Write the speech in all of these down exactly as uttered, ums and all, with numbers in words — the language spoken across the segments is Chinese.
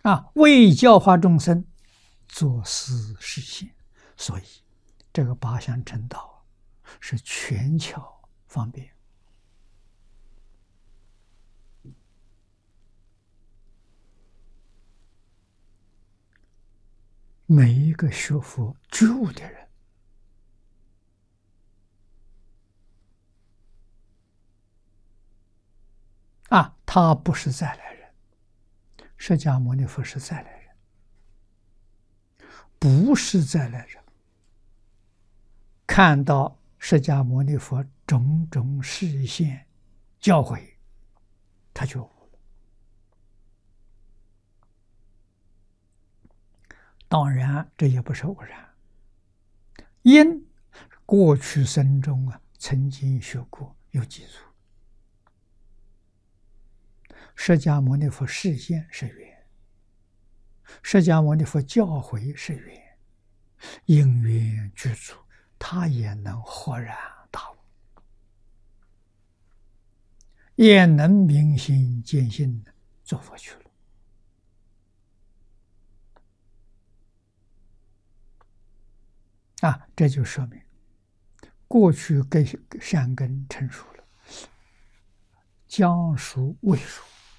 啊，为教化众生，做事实现。所以，这个八相成道是权巧方便。每一个学佛觉悟的人，啊，他不是再来人。释迦牟尼佛是再来人，不是再来人。看到释迦牟尼佛种种示现教诲，他觉悟了。当然，这也不是偶然，因过去生中啊，曾经学过，有记住。释迦牟尼佛示现是缘，释迦牟尼佛教诲是缘，因缘具足，他也能豁然大悟，也能明心见性做佛去了。啊，这就说明过去根善根成熟了，将熟未熟，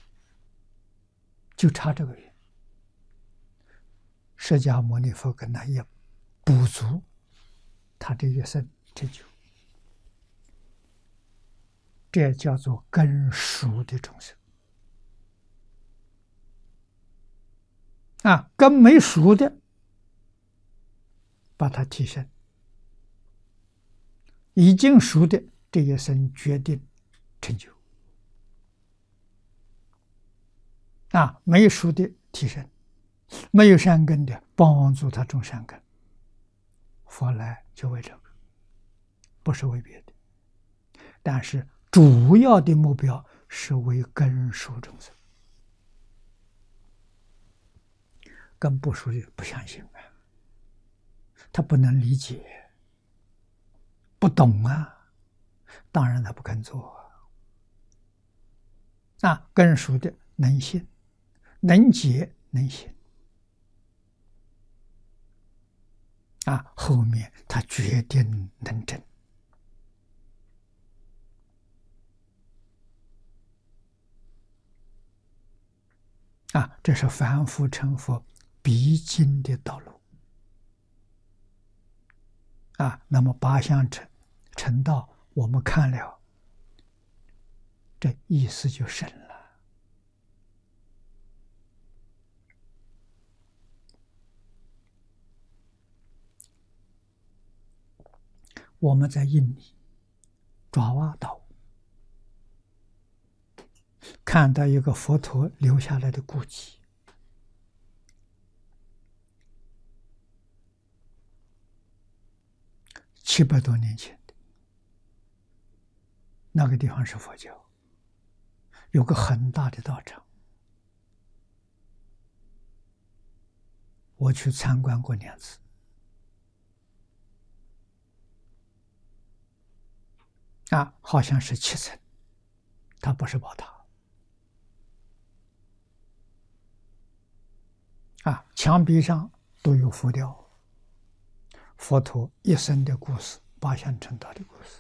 就差这个缘。释迦牟尼佛跟他也补足他这一生成就，这叫做根熟的众生。啊，根没熟的，把它提升；已经熟的，这一生决定成就。啊，没熟的提升，没有善根的帮助他种善根。佛来就为这个，不是为别的。但是主要的目标是为根熟众生。根不熟的不相信啊，他不能理解，不懂啊，当然他不肯做。啊，根熟的能信，能解，能行。啊，后面他决定能证。啊，这是凡夫成佛必经的道路。啊，那么八相成成道，我们看了，这意思就深了。我们在印尼爪哇岛看到一个佛陀留下来的古迹，七百多年前的，那个地方是佛教，有个很大的道场，我去参观过两次。啊，好像是七层，它不是宝塔。啊，墙壁上都有浮雕，佛陀一生的故事，八相成道的故事。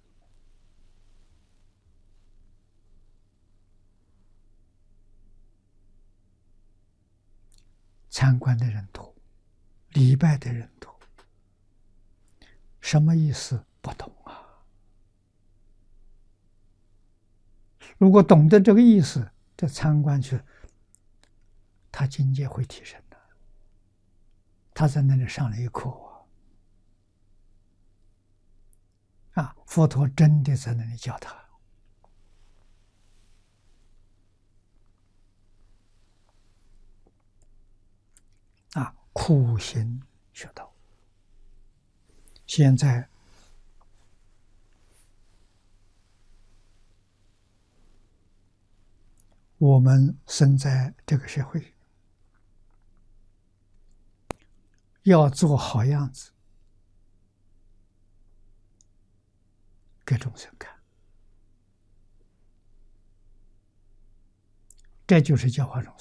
参观的人多，礼拜的人多，什么意思不懂啊？如果懂得这个意思，这参观去，他境界会提升的。他在那里上了一课啊，佛陀真的在那里教他。啊，苦行学道。现在我们生在这个社会，要做好样子给众生看，这就是教化众生。